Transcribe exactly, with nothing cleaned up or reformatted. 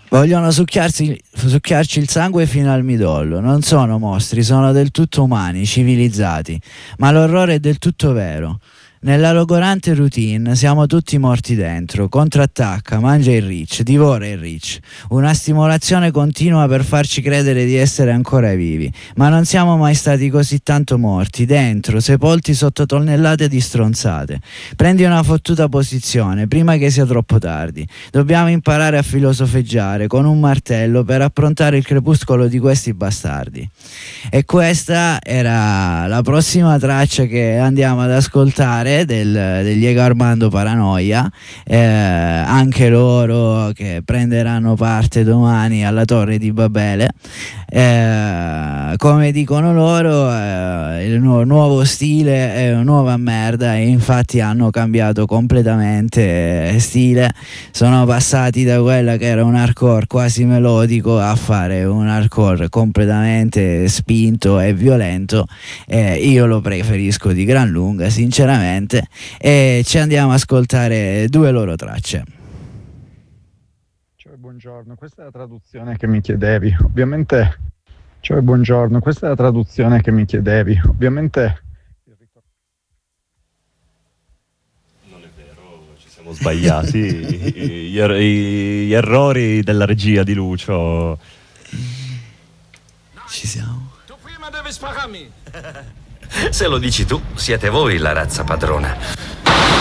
Vogliono succhiarsi, succhiarci il sangue fino al midollo. Non sono mostri, sono del tutto umani, civilizzati. Ma l'orrore è del tutto vero. Nella logorante routine siamo tutti morti dentro. Contrattacca, mangia il rich, divora il rich. Una stimolazione continua per farci credere di essere ancora vivi. Ma non siamo mai stati così tanto morti, dentro, sepolti sotto tonnellate di stronzate. Prendi una fottuta posizione, prima che sia troppo tardi. Dobbiamo imparare a filosofeggiare con un martello per approntare il crepuscolo di questi bastardi. E questa era la prossima traccia che andiamo ad ascoltare del, degli Ego Armando Paranoia, eh, anche loro che prenderanno parte domani alla Torre di Babele. Eh, come dicono loro, eh, il nuovo, nuovo stile è una nuova merda, e infatti hanno cambiato completamente stile. Sono passati da quella che era un hardcore quasi melodico a fare un hardcore completamente spinto e violento. Eh, io lo preferisco di gran lunga, sinceramente, e ci andiamo a ascoltare due loro tracce. Ciao, buongiorno, questa è la traduzione che mi chiedevi, ovviamente. Ciao, buongiorno, questa è la traduzione che mi chiedevi, ovviamente. Non è vero, ci siamo sbagliati. gli, er- gli errori della regia di Lucio. Ci siamo. Tu prima devi spararmi. Se lo dici tu, siete voi la razza padrona.